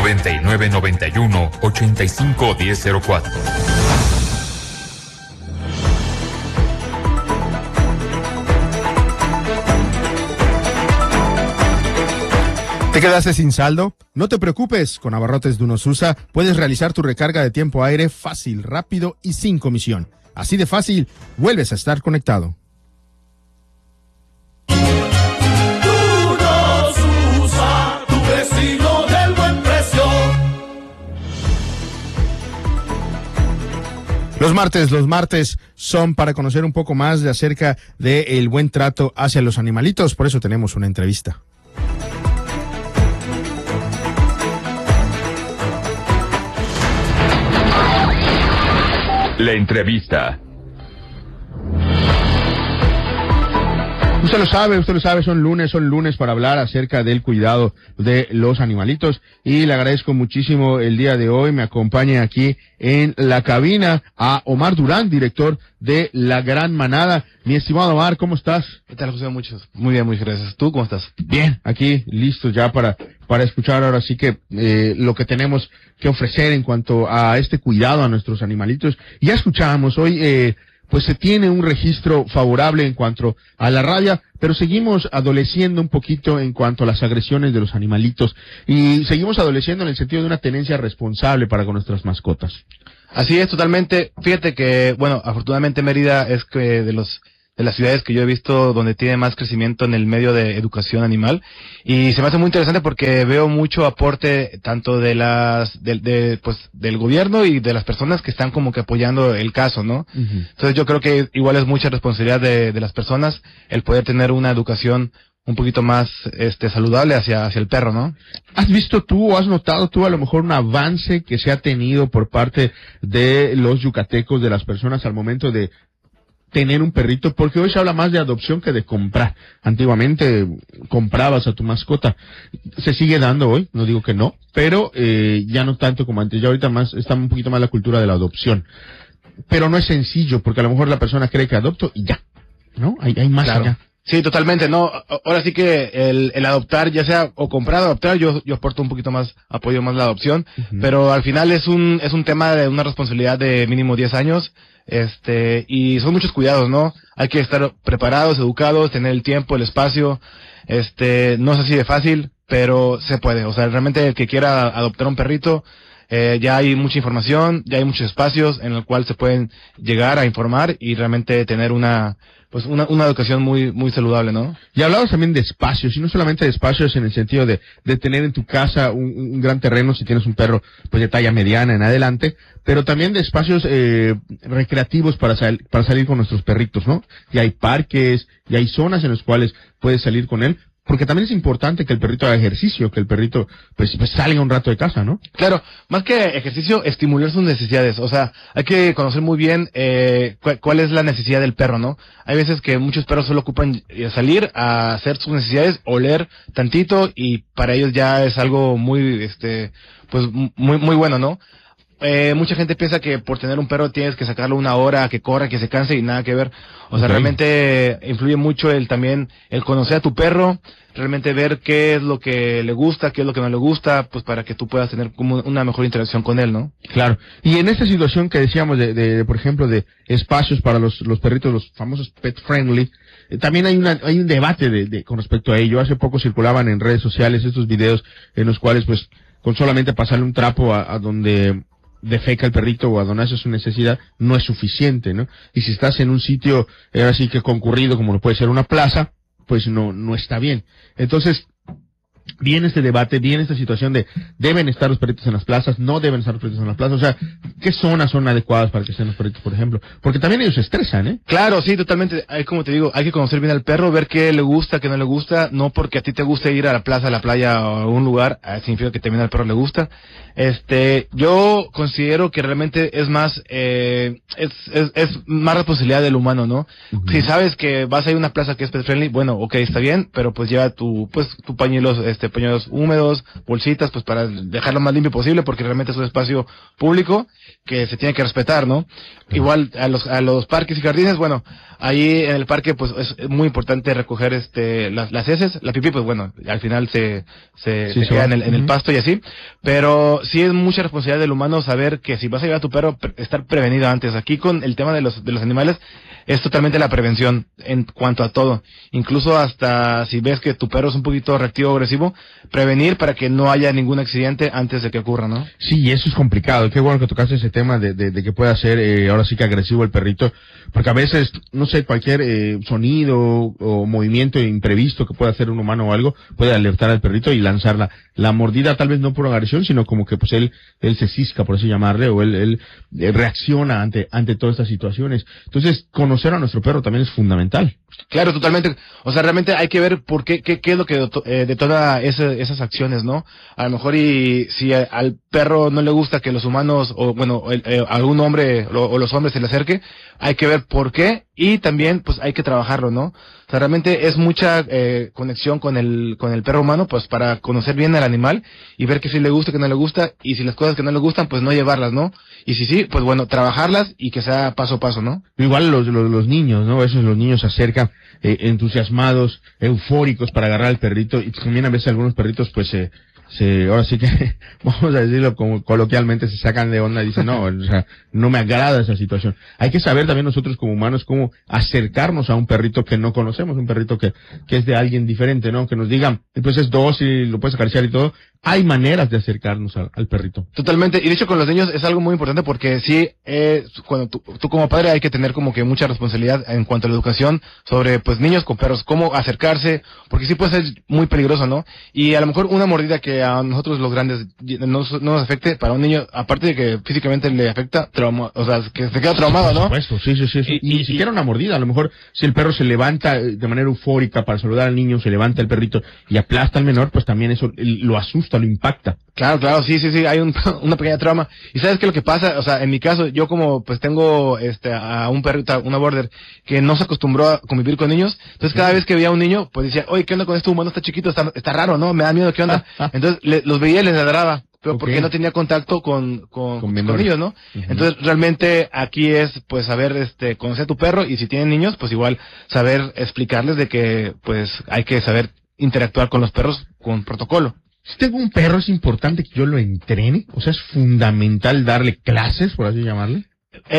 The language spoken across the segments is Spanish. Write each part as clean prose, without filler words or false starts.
9991-851004. ¿Te quedaste sin saldo? No te preocupes, con Abarrotes Dunosusa puedes realizar tu recarga de tiempo aire fácil, rápido y sin comisión. Así de fácil, vuelves a estar conectado. Dunosusa, tu vecino del buen precio. Los martes son para conocer un poco más de acerca del buen trato hacia los animalitos, por eso tenemos una entrevista. La entrevista. Usted lo sabe, son lunes para hablar acerca del cuidado de los animalitos y le agradezco muchísimo el día de hoy. Me acompaña aquí en la cabina a Omar Durán, director de La Gran Manada. Mi estimado Omar, ¿cómo estás? ¿Qué tal, José? Muy bien, muchas gracias. ¿Tú cómo estás? Bien, aquí listos ya para escuchar ahora sí que lo que tenemos que ofrecer en cuanto a este cuidado a nuestros animalitos. Ya escuchábamos hoy, pues se tiene un registro favorable en cuanto a la rabia, pero seguimos adoleciendo un poquito en cuanto a las agresiones de los animalitos y seguimos adoleciendo en el sentido de una tenencia responsable para con nuestras mascotas. Así es, totalmente. Fíjate que, bueno, afortunadamente Mérida es que de las ciudades que yo he visto donde tiene más crecimiento en el medio de educación animal, y se me hace muy interesante porque veo mucho aporte tanto de del gobierno y de las personas que están como que apoyando el caso, ¿no? Uh-huh. Entonces yo creo que igual es mucha responsabilidad de las personas el poder tener una educación un poquito más saludable hacia el perro, ¿no? ¿Has visto tú o has notado tú a lo mejor un avance que se ha tenido por parte de los yucatecos, de las personas al momento de tener un perrito? Porque hoy se habla más de adopción que de comprar. Antiguamente comprabas a tu mascota. Se sigue dando hoy, no digo que no, pero ya no tanto como antes. Ya ahorita está un poquito más la cultura de la adopción. Pero no es sencillo, porque a lo mejor la persona cree que adopto y ya, ¿no? Hay más claro. allá. Sí, totalmente, no, ahora sí que el adoptar, ya sea o comprar o adoptar, yo aporto un poquito más, apoyo más la adopción, uh-huh. Pero al final es un tema de una responsabilidad de mínimo 10 años, y son muchos cuidados, ¿no? Hay que estar preparados, educados, tener el tiempo, el espacio, no es así de fácil, pero se puede, o sea, realmente el que quiera adoptar un perrito, ya hay mucha información, ya hay muchos espacios en el cual se pueden llegar a informar y realmente tener una educación muy saludable, ¿no? Y hablabas también de espacios, y no solamente de espacios en el sentido de tener en tu casa un gran terreno si tienes un perro pues de talla mediana en adelante, pero también de espacios recreativos para salir con nuestros perritos, ¿no? Y hay parques, y hay zonas en las cuales puedes salir con él. Porque también es importante que el perrito haga ejercicio, que el perrito pues salga un rato de casa, ¿no? Claro, más que ejercicio, estimular sus necesidades. O sea, hay que conocer muy bien cuál es la necesidad del perro, ¿no? Hay veces que muchos perros solo ocupan salir a hacer sus necesidades, oler tantito, y para ellos ya es algo muy bueno, ¿no? Mucha gente piensa que por tener un perro tienes que sacarlo una hora, que corra, que se canse, y nada que ver. O sea, realmente influye mucho el conocer a tu perro, realmente ver qué es lo que le gusta, qué es lo que no le gusta, pues para que tú puedas tener como una mejor interacción con él, ¿no? Claro. Y en esta situación que decíamos por ejemplo, de espacios para los perritos, los famosos pet friendly, también hay un debate con respecto a ello. Hace poco circulaban en redes sociales estos videos en los cuales, pues, con solamente pasarle un trapo a donde defeca el perrito o a donde hace su necesidad, no es suficiente, ¿no? Y si estás en un sitio así que concurrido, como lo puede ser una plaza, pues no está bien. Entonces, viene este debate, viene esta situación de deben estar los perritos en las plazas, no deben estar los perritos en las plazas, o sea, ¿qué zonas son adecuadas para que estén los perritos, por ejemplo? Porque también ellos se estresan, ¿eh? Claro, sí, totalmente. Como te digo, hay que conocer bien al perro, ver qué le gusta, qué no le gusta, no porque a ti te guste ir a la plaza, a la playa o a algún lugar, significa que también al perro le gusta. Yo considero que realmente es más, es más responsabilidad del humano, ¿no? Uh-huh. Si sabes que vas a ir a una plaza que es pet friendly, bueno, okay, está bien, pero pues lleva tu pañuelos, pañuelos húmedos, bolsitas, pues para dejarlo más limpio posible, porque realmente es un espacio público que se tiene que respetar, ¿no? Igual a los parques y jardines, bueno, ahí en el parque pues es muy importante recoger las heces, la pipí pues bueno, al final se queda en el pasto y así, pero sí es mucha responsabilidad del humano saber que si vas a llevar a tu perro, estar prevenido antes. Aquí con el tema de los animales es totalmente la prevención en cuanto a todo, incluso hasta si ves que tu perro es un poquito reactivo o agresivo, prevenir para que no haya ningún accidente antes de que ocurra, ¿no? Sí, eso es complicado. Qué bueno que tocaste ese tema de que pueda ser ahora sí que agresivo el perrito, porque a veces, no sé, cualquier sonido o movimiento imprevisto que pueda hacer un humano o algo puede alertar al perrito y lanzar la mordida, tal vez no por agresión, sino como que pues él se cisca, por así llamarle, o él reacciona ante todas estas situaciones. Entonces, conocer a nuestro perro también es fundamental. Claro, totalmente. O sea, realmente hay que ver por qué es lo que detona esas acciones, ¿no? A lo mejor y si al perro no le gusta que los humanos, o bueno, algún hombre o los hombres se le acerque, hay que ver por qué y también pues hay que trabajarlo, ¿no? O sea, realmente es mucha conexión con el perro humano, pues para conocer bien al animal y ver que sí le gusta, que no le gusta, y si las cosas que no le gustan, pues no llevarlas, ¿no? Y si sí, pues bueno, trabajarlas y que sea paso a paso, ¿no? Igual los niños, ¿no? Esos los niños se acercan entusiasmados, eufóricos para agarrar al perrito, y también a veces algunos perritos pues ahora sí que, vamos a decirlo como coloquialmente, se sacan de onda y dicen, no, o sea, no me agrada esa situación. Hay que saber también nosotros como humanos cómo acercarnos a un perrito que no conocemos, un perrito que es de alguien diferente, ¿no? Que nos digan, pues es dócil, lo puedes acariciar y todo. Hay maneras de acercarnos al perrito. Totalmente, y de hecho con los niños es algo muy importante porque sí, cuando tú como padre hay que tener como que mucha responsabilidad en cuanto a la educación sobre pues niños con perros, cómo acercarse, porque sí puede ser muy peligroso, ¿no? Y a lo mejor una mordida que a nosotros los grandes no nos afecte, para un niño, aparte de que físicamente le afecta, o sea, que se queda traumado, ¿no? Por supuesto, sí. Y ni siquiera una mordida, a lo mejor si el perro se levanta de manera eufórica para saludar al niño, se levanta el perrito y aplasta al menor, pues también eso lo asusta, lo impacta. Claro, sí, hay una pequeña trauma. Y ¿sabes qué es lo que pasa? O sea, en mi caso, yo como pues tengo a un perrito, una border, que no se acostumbró a convivir con niños, entonces cada vez que veía a un niño, pues decía, oye, ¿qué onda con este humano? Está chiquito, está raro, ¿no? Me da miedo, ¿qué onda? Entonces los veía y les ladraba, pero porque no tenía contacto con ellos, ¿no? Entonces realmente aquí es pues saber conocer a tu perro, y si tienen niños, pues igual saber explicarles de que pues hay que saber interactuar con los perros con protocolo. Si tengo un perro, ¿es importante que yo lo entrene? O sea, ¿es fundamental darle clases, por así llamarle?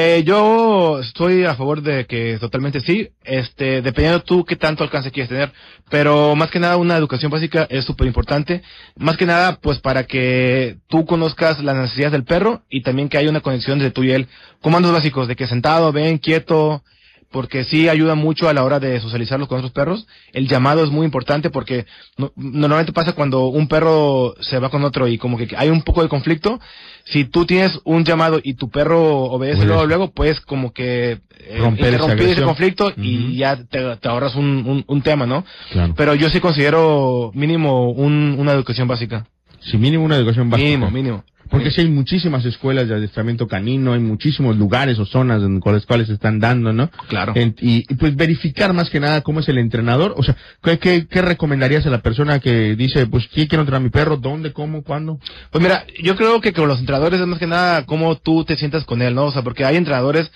Yo estoy a favor de que totalmente sí, dependiendo tú qué tanto alcance quieres tener, pero más que nada una educación básica es súper importante, más que nada pues para que tú conozcas las necesidades del perro y también que haya una conexión de tú y él, comandos básicos de que sentado, ven, quieto, porque sí ayuda mucho a la hora de socializarlos con otros perros. El llamado es muy importante porque normalmente pasa cuando un perro se va con otro y como que hay un poco de conflicto. Si tú tienes un llamado y tu perro obedece luego puedes como que interrumpir ese conflicto y ya te ahorras un tema, ¿no? Claro. Pero yo sí considero mínimo una educación básica. Sí, mínimo una educación básica. Mínimo. Porque sí hay muchísimas escuelas de adiestramiento canino, hay muchísimos lugares o zonas con las cuales se están dando, ¿no? Claro. Y pues verificar más que nada cómo es el entrenador. O sea, ¿qué recomendarías a la persona que dice, pues, ¿quién quiero entrenar a mi perro? ¿Dónde? ¿Cómo? ¿Cuándo? Pues mira, yo creo que con los entrenadores es más que nada cómo tú te sientas con él, ¿no? O sea, porque hay entrenadores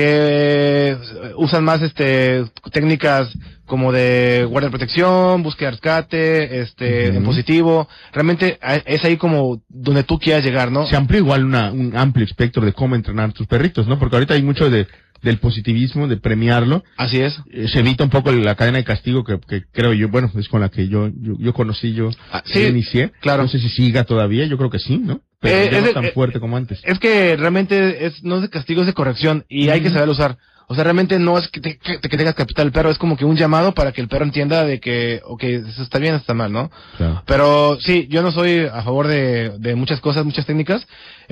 que usan más técnicas como de guardia de protección, búsqueda de rescate, en positivo. Realmente es ahí como donde tú quieras llegar, ¿no? Se amplía igual un amplio espectro de cómo entrenar tus perritos, ¿no? Porque ahorita hay mucho del positivismo, de premiarlo. Así es. Se evita un poco la cadena de castigo que creo yo, bueno, es con la que yo conocí, yo inicié. Claro. No sé si siga todavía, yo creo que sí, ¿no? Pero ya no tan fuerte como antes. Es que realmente no es de castigo, es de corrección y hay que saber usar. O sea, realmente no es que tengas que apretar el perro, es como que un llamado para que el perro entienda de que, okay, eso está bien, está mal, ¿no? Claro. Pero sí, yo no soy a favor de muchas cosas, muchas técnicas,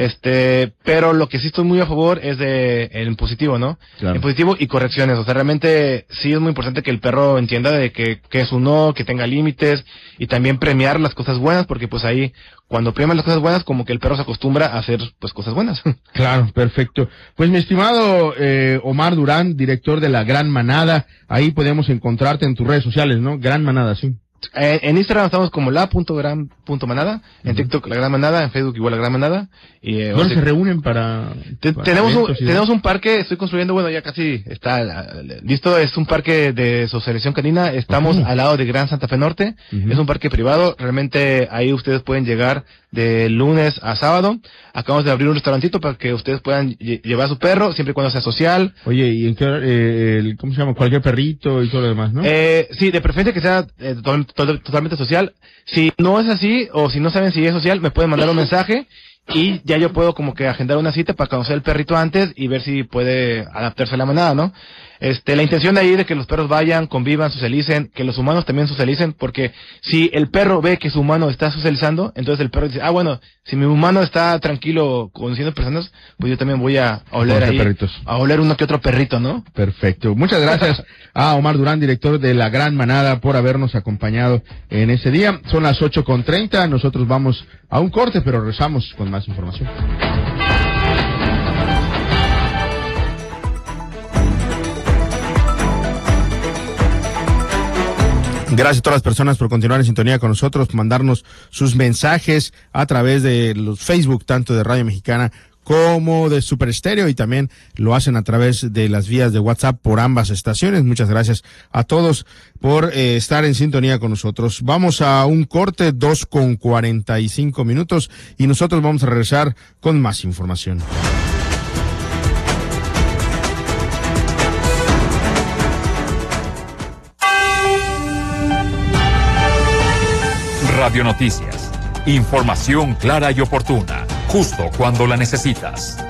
pero lo que sí estoy muy a favor es en positivo, ¿no? Claro. En positivo y correcciones. O sea, realmente sí es muy importante que el perro entienda de que es un no, que tenga límites y también premiar las cosas buenas, porque pues ahí, cuando premian las cosas buenas, como que el perro se acostumbra a hacer pues cosas buenas. Claro, perfecto. Pues mi estimado Omar Durán, director de La Gran Manada, ahí podemos encontrarte en tus redes sociales, ¿no? Gran Manada, sí. En Instagram estamos como la.gran.manada, en TikTok la Gran Manada, en Facebook igual la Gran Manada. Y, ¿Dónde se reúnen para tenemos un parque, estoy construyendo, bueno, ya casi está listo, es un parque de socialización canina, estamos al lado de Gran Santa Fe Norte, es un parque privado, realmente ahí ustedes pueden llegar de lunes a sábado. Acabamos de abrir un restaurantito para que ustedes puedan llevar a su perro, siempre y cuando sea social. Oye, ¿y en qué, cómo se llama? Cualquier perrito y todo lo demás, ¿no? Sí, de preferencia que sea totalmente social. Si no es así, o si no saben si es social, me pueden mandar un mensaje y ya yo puedo como que agendar una cita para conocer el perrito antes y ver si puede adaptarse a la manada, ¿no? La intención de ahí de que los perros vayan, convivan, socialicen, que los humanos también socialicen, porque si el perro ve que su humano está socializando, entonces el perro dice, bueno, si mi humano está tranquilo conociendo personas, pues yo también voy a oler ahí, a oler uno que otro perrito, ¿no? Perfecto. Muchas gracias a Omar Durán, director de La Gran Manada, por habernos acompañado en ese día. Son las 8:30, nosotros vamos a un corte, pero regresamos con más información. Gracias a todas las personas por continuar en sintonía con nosotros, mandarnos sus mensajes a través de los Facebook, tanto de Radio Mexicana como de Super Estéreo, y también lo hacen a través de las vías de WhatsApp por ambas estaciones. Muchas gracias a todos por estar en sintonía con nosotros. Vamos a un corte, 2:45, y nosotros vamos a regresar con más información. Radio Noticias. Información clara y oportuna, justo cuando la necesitas.